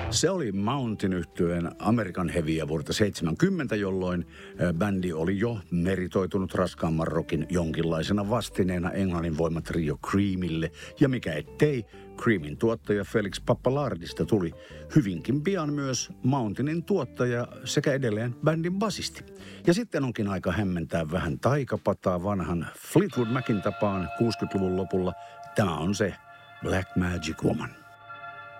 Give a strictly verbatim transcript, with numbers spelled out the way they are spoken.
Se oli Mountain -yhtyeen American Heavyä vuodelta seitsemänkymmentä, jolloin bändi oli jo meritoitunut raskaamman rockin jonkinlaisena vastineena Englannin voimatrio Creamille. Ja mikä ettei, Creamin tuottaja Felix Pappalardista tuli hyvinkin pian myös Mountainin tuottaja sekä edelleen bändin basisti. Ja sitten onkin aika hämmentää vähän taikapataa vanhan Fleetwood Macin tapaan kuusikymmentäluvun lopulla. Tämä on se Black Magic Woman.